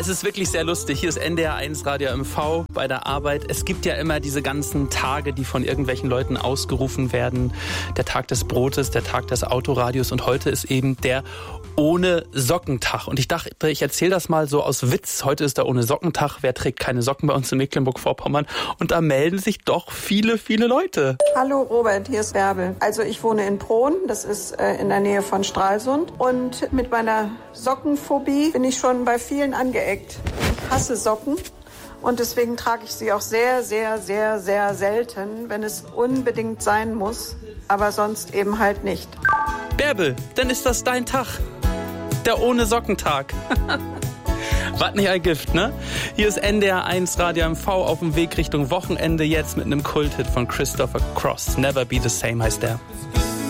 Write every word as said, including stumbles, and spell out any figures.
Es ist wirklich sehr lustig. Hier ist N D R eins Radio M V bei der Arbeit. Es gibt ja immer diese ganzen Tage, die von irgendwelchen Leuten ausgerufen werden. Der Tag des Brotes, der Tag des Autoradios und heute ist eben der ohne Sockentag. Und ich dachte, ich erzähle das mal so aus Witz. Heute ist der ohne Sockentag. Wer trägt keine Socken bei uns in Mecklenburg-Vorpommern? Und da melden sich doch viele, viele Leute. Hallo Robert, hier ist Bärbel. Also ich wohne in Prohn, das ist äh, in der Nähe von Stralsund. Und mit meiner Sockenphobie bin ich schon bei vielen angeeckt. Ich hasse Socken und deswegen trage ich sie auch sehr, sehr, sehr, sehr selten, wenn es unbedingt sein muss, aber sonst eben halt nicht. Bärbel, dann ist das dein Tag. Der ohne Sockentag. Was nicht ein Gift, ne? Hier ist N D R eins Radio M V auf dem Weg Richtung Wochenende, jetzt mit einem Kulthit von Christopher Cross. Never Be the Same heißt der.